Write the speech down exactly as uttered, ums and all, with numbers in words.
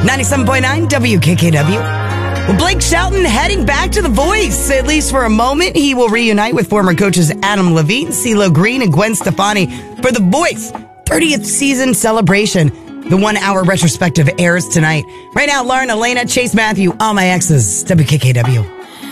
ninety-seven point nine W K K W. Well, Blake Shelton heading back to The Voice, at least for a moment. He will reunite with former coaches Adam Levine, CeeLo Green, and Gwen Stefani for The Voice thirtieth season celebration. The one-hour retrospective airs tonight. Right now, Lauren, Elena, Chase Matthew, All My Exes, W K K W.